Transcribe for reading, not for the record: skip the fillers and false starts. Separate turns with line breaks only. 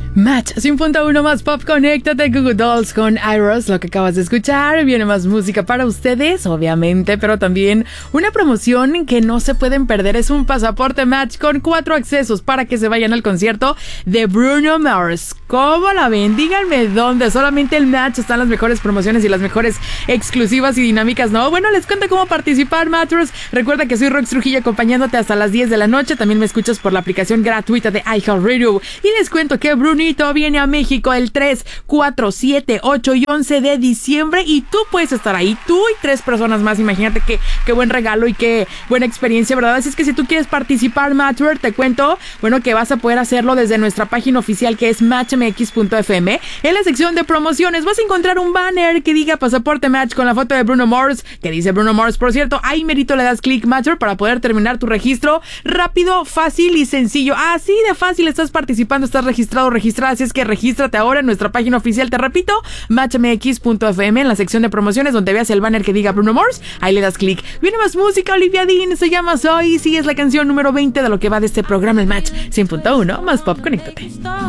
Match 100.1 más pop, conéctate Google Dolls con Iros, lo que acabas de escuchar. Viene más música para ustedes, obviamente, pero también una promoción que no se pueden perder. Es un pasaporte Match con 4 accesos para que se vayan al concierto de Bruno Mars. ¿Cómo la ven? Díganme dónde. Solamente el Match están las mejores promociones y las mejores exclusivas y dinámicas, ¿no? Bueno, les cuento cómo participar, Matchers. Recuerda que soy Rox Trujillo acompañándote hasta las 10 de la noche. También me escuchas por la aplicación gratuita de iHeartRadio. Y les cuento que Brunito viene a México el 3, 4, 7, 8 y 11 de diciembre y tú puedes estar ahí, tú y 3 personas más. Imagínate qué buen regalo y qué buena experiencia, ¿verdad? Así es que si tú quieres participar, Matcher, te cuento, bueno, que vas a poder hacerlo desde nuestra página oficial que es matchmx.fm. En la sección de promociones vas a encontrar un banner que diga Pasaporte Match con la foto de Bruno Mars, que dice Bruno Mars, por cierto. Ahí merito le das clic, Matcher, para poder terminar tu registro rápido, fácil y sencillo. Así de fácil, estás participando, estás registrado, así es que regístrate ahora en nuestra página oficial, te repito, matchmx.fm, en la sección de promociones donde veas el banner que diga Bruno Mars, ahí le das clic. Viene más música, Olivia Dean, se llama Soy, sí, es la canción número 20 de lo que va de este programa, el Match 100.1 más pop, conéctate.